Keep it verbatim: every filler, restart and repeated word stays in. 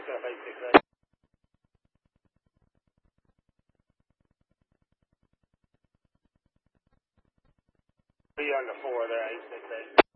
F eight six eight. Be on the four there, eight six eight.